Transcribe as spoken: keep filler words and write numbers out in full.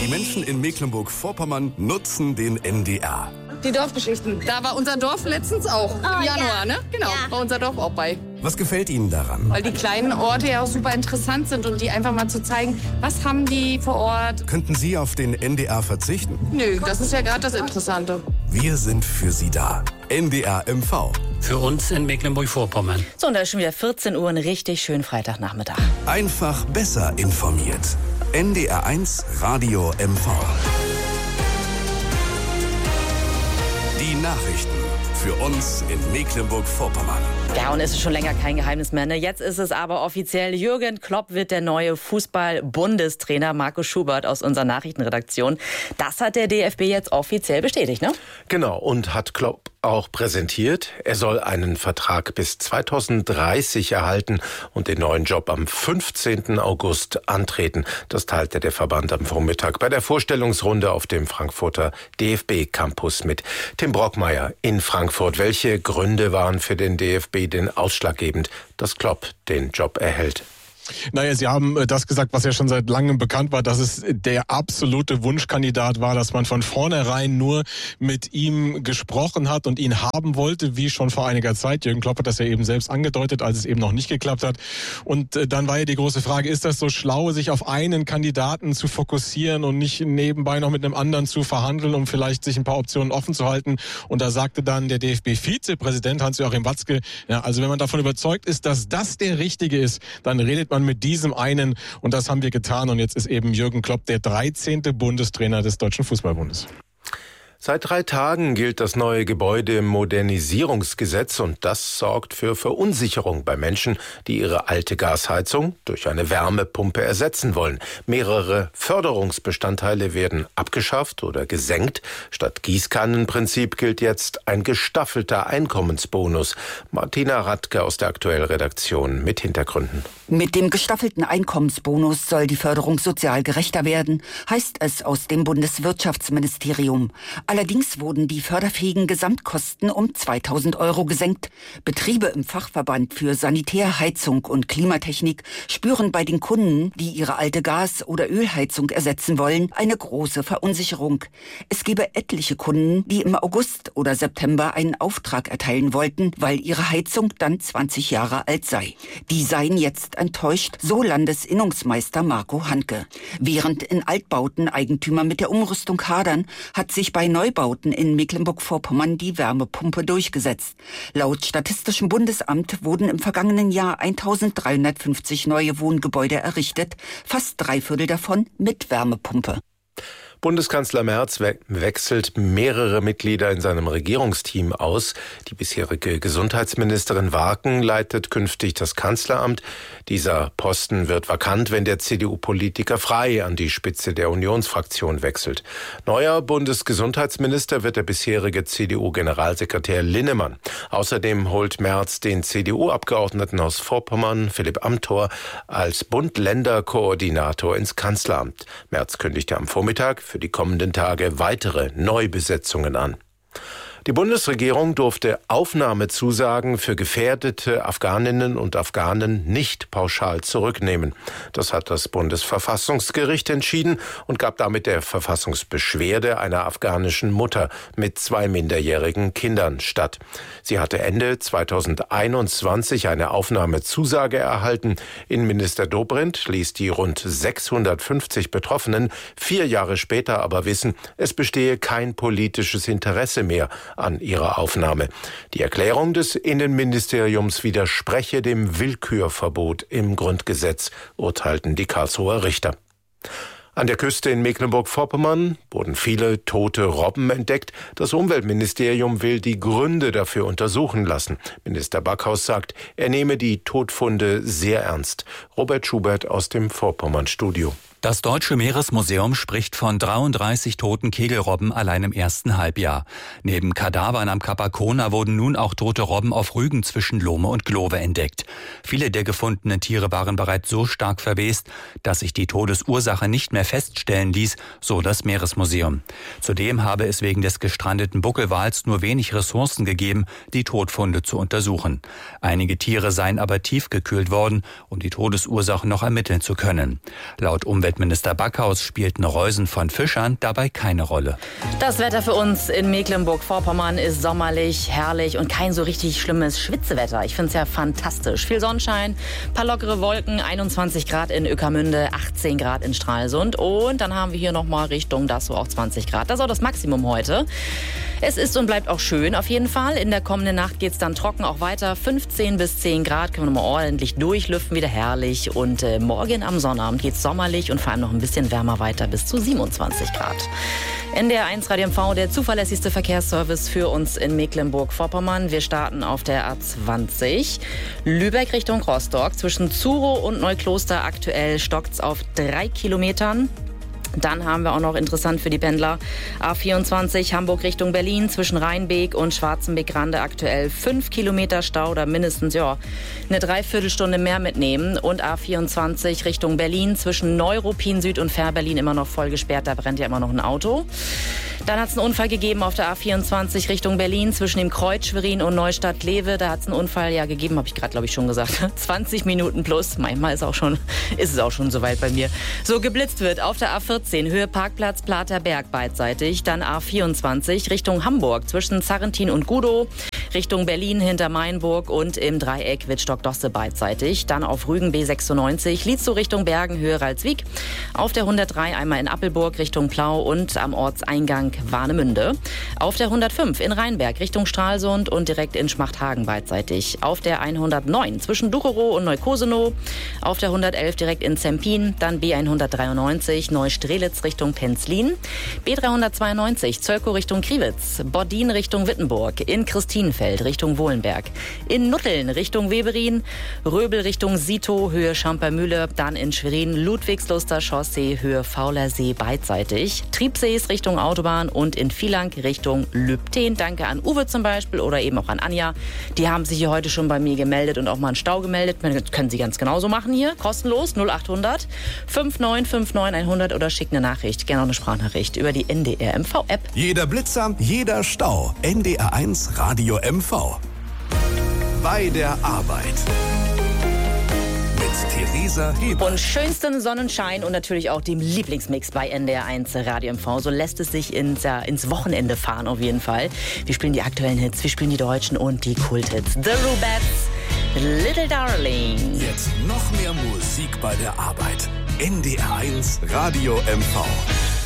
Die Menschen in Mecklenburg-Vorpommern nutzen den N D R. Die Dorfgeschichten. Da war unser Dorf letztens auch. Im Oh, Januar, ja. ne? Genau, Ja. war unser Dorf auch bei. Was gefällt Ihnen daran? Weil die kleinen Orte ja auch super interessant sind und die einfach mal zu zeigen, was haben die vor Ort. Könnten Sie auf den N D R verzichten? Nö, das ist ja gerade das Interessante. Wir sind für Sie da. N D R M V. Für uns in Mecklenburg-Vorpommern. So, und da ist schon wieder vierzehn Uhr, ein richtig schönen Freitagnachmittag. Einfach besser informiert. N D R eins Radio M V. Die Nachrichten für uns in Mecklenburg-Vorpommern. Ja, und es ist schon länger kein Geheimnis mehr, ne? Jetzt ist es aber offiziell. Jürgen Klopp wird der neue Fußball-Bundestrainer. Markus Schubert aus unserer Nachrichtenredaktion. Das hat der D F B jetzt offiziell bestätigt, ne? Genau, und hat Klopp auch präsentiert. Er soll einen Vertrag bis zweitausenddreißig erhalten und den neuen Job am fünfzehnten August antreten. Das teilte der Verband am Vormittag bei der Vorstellungsrunde auf dem Frankfurter D F B-Campus mit. Tim Brockmeier in Frankfurt. Welche Gründe waren für den D F B denn ausschlaggebend, dass Klopp den Job erhält? Naja, Sie haben das gesagt, was ja schon seit langem bekannt war, dass es der absolute Wunschkandidat war, dass man von vornherein nur mit ihm gesprochen hat und ihn haben wollte, wie schon vor einiger Zeit. Jürgen Klopp hat das ja eben selbst angedeutet, als es eben noch nicht geklappt hat. Und dann war ja die große Frage, ist das so schlau, sich auf einen Kandidaten zu fokussieren und nicht nebenbei noch mit einem anderen zu verhandeln, um vielleicht sich ein paar Optionen offen zu halten? Und da sagte dann der D F B-Vizepräsident Hans-Joachim Watzke, ja, also wenn man davon überzeugt ist, dass das der Richtige ist, dann redet man mit diesem einen, und das haben wir getan, und jetzt ist eben Jürgen Klopp der dreizehnte Bundestrainer des Deutschen Fußballbundes. Seit drei Tagen gilt das neue Gebäudemodernisierungsgesetz und das sorgt für Verunsicherung bei Menschen, die ihre alte Gasheizung durch eine Wärmepumpe ersetzen wollen. Mehrere Förderungsbestandteile werden abgeschafft oder gesenkt. Statt Gießkannenprinzip gilt jetzt ein gestaffelter Einkommensbonus. Martina Radke aus der Aktuell-Redaktion mit Hintergründen. Mit dem gestaffelten Einkommensbonus soll die Förderung sozial gerechter werden, heißt es aus dem Bundeswirtschaftsministerium. Allerdings wurden die förderfähigen Gesamtkosten um zweitausend Euro gesenkt. Betriebe im Fachverband für Sanitär, Heizung und Klimatechnik spüren bei den Kunden, die ihre alte Gas- oder Ölheizung ersetzen wollen, eine große Verunsicherung. Es gebe etliche Kunden, die im August oder September einen Auftrag erteilen wollten, weil ihre Heizung dann zwanzig Jahre alt sei. Die seien jetzt enttäuscht, so Landesinnungsmeister Marco Hanke. Während in Altbauten Eigentümer mit der Umrüstung hadern, hat sich bei Neubauten in Mecklenburg-Vorpommern die Wärmepumpe durchgesetzt. Laut Statistischem Bundesamt wurden im vergangenen Jahr eintausenddreihundertfünfzig neue Wohngebäude errichtet, fast drei Viertel davon mit Wärmepumpe. Bundeskanzler Merz we- wechselt mehrere Mitglieder in seinem Regierungsteam aus. Die bisherige Gesundheitsministerin Warken leitet künftig das Kanzleramt. Dieser Posten wird vakant, wenn der C D U-Politiker Frey an die Spitze der Unionsfraktion wechselt. Neuer Bundesgesundheitsminister wird der bisherige C D U-Generalsekretär Linnemann. Außerdem holt Merz den C D U-Abgeordneten aus Vorpommern, Philipp Amthor, als Bund-Länder-Koordinator ins Kanzleramt. Merz kündigte am Vormittag für die kommenden Tage weitere Neubesetzungen an. Die Bundesregierung durfte Aufnahmezusagen für gefährdete Afghaninnen und Afghanen nicht pauschal zurücknehmen. Das hat das Bundesverfassungsgericht entschieden und gab damit der Verfassungsbeschwerde einer afghanischen Mutter mit zwei minderjährigen Kindern statt. Sie hatte Ende zweitausendeinundzwanzig eine Aufnahmezusage erhalten. Innenminister Dobrindt ließ die rund sechshundertfünfzig Betroffenen vier Jahre später aber wissen, es bestehe kein politisches Interesse mehr an ihrer Aufnahme. Die Erklärung des Innenministeriums widerspreche dem Willkürverbot im Grundgesetz, urteilten die Karlsruher Richter. An der Küste in Mecklenburg-Vorpommern wurden viele tote Robben entdeckt. Das Umweltministerium will die Gründe dafür untersuchen lassen. Minister Backhaus sagt, er nehme die Todfunde sehr ernst. Robert Schubert aus dem Vorpommern-Studio. Das Deutsche Meeresmuseum spricht von dreiunddreißig toten Kegelrobben allein im ersten Halbjahr. Neben Kadavern am Kap Arkona wurden nun auch tote Robben auf Rügen zwischen Lohme und Glove entdeckt. Viele der gefundenen Tiere waren bereits so stark verwest, dass sich die Todesursache nicht mehr feststellen ließ, so das Meeresmuseum. Zudem habe es wegen des gestrandeten Buckelwals nur wenig Ressourcen gegeben, die Todfunde zu untersuchen. Einige Tiere seien aber tiefgekühlt worden, um die Todesursache noch ermitteln zu können. Laut Umwelt Umweltminister Backhaus spielten Reusen von Fischern dabei keine Rolle. Das Wetter für uns in Mecklenburg-Vorpommern ist sommerlich, herrlich und kein so richtig schlimmes Schwitzewetter. Ich finde es ja fantastisch. Viel Sonnenschein, paar lockere Wolken, einundzwanzig Grad in Ueckermünde, achtzehn Grad in Stralsund und dann haben wir hier nochmal Richtung Dassow auch zwanzig Grad. Das ist auch das Maximum heute. Es ist und bleibt auch schön auf jeden Fall. In der kommenden Nacht geht es dann trocken auch weiter. fünfzehn bis zehn Grad können wir nochmal ordentlich durchlüften, wieder herrlich. Und äh, morgen am Sonnabend geht es sommerlich und vor allem noch ein bisschen wärmer weiter bis zu siebenundzwanzig Grad. N D R eins Radio M V, der zuverlässigste Verkehrsservice für uns in Mecklenburg-Vorpommern. Wir starten auf der A zwanzig. Lübeck Richtung Rostock. Zwischen Zurow und Neukloster aktuell stockt's auf drei Kilometern. Dann haben wir auch noch interessant für die Pendler A vierundzwanzig Hamburg Richtung Berlin zwischen Rheinbeek und Schwarzenbeck-Rande aktuell fünf Kilometer Stau oder mindestens ja eine Dreiviertelstunde mehr mitnehmen und A vierundzwanzig Richtung Berlin zwischen Neuruppin Süd und Fährberlin immer noch voll gesperrt, da brennt ja immer noch ein Auto. Dann hat es einen Unfall gegeben auf der A vierundzwanzig Richtung Berlin zwischen dem Kreuz Schwerin und Neustadt-Lewe. Da hat es einen Unfall ja gegeben, habe ich gerade glaube ich schon gesagt. zwanzig Minuten plus, manchmal ist, auch schon, ist es auch schon soweit bei mir. So geblitzt wird auf der A vierzehn Höhe Parkplatz Platerberg beidseitig. Dann A vierundzwanzig Richtung Hamburg zwischen Zarrentin und Gudow. Richtung Berlin hinter Mainburg und im Dreieck Wittstock-Dosse beidseitig. Dann auf Rügen B sechsundneunzig, Lietzow Richtung Bergen, Höhe Ralswiek. Auf der hundertdrei einmal in Appelburg Richtung Plau und am Ortseingang Warnemünde. Auf der hundertfünf in Rheinberg Richtung Stralsund und direkt in Schmachthagen beidseitig. Auf der hundertneun zwischen Ducherow und Neukosenow. Auf der hundertelf direkt in Zempin. Dann B hundertdreiundneunzig Neustrelitz Richtung Penzlin. B dreihundertzweiundneunzig Zölkow Richtung Kriwitz. Boddin Richtung Wittenburg. In Christinenfeld Richtung Wohlenberg. In Nutteln Richtung Weberin. Röbel Richtung Sito Höhe Schampermühle. Dann in Schwerin Ludwigsluster Chaussee Höhe Faulersee beidseitig. Triebsees Richtung Autobahn und in Vielank Richtung Lübten. Danke an Uwe zum Beispiel oder eben auch an Anja. Die haben sich hier heute schon bei mir gemeldet und auch mal einen Stau gemeldet. Das können Sie ganz genauso machen hier. Kostenlos null achthundert neunundfünfzig neunundfünfzig hundert oder schicken eine Nachricht, gerne eine Sprachnachricht über die N D R M V-App. Jeder Blitzer, jeder Stau. N D R eins Radio M V. Bei der Arbeit. Theresa Heber. Und schönsten Sonnenschein und natürlich auch dem Lieblingsmix bei N D R eins Radio M V. So lässt es sich ins, ja, ins Wochenende fahren auf jeden Fall. Wir spielen die aktuellen Hits, wir spielen die deutschen und die Kulthits. The Rubettes, Little Darling. Jetzt noch mehr Musik bei der Arbeit. N D R eins Radio M V.